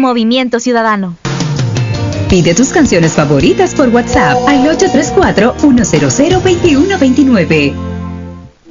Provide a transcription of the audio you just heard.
Movimiento Ciudadano. Pide tus canciones favoritas por WhatsApp al 834-100-2129.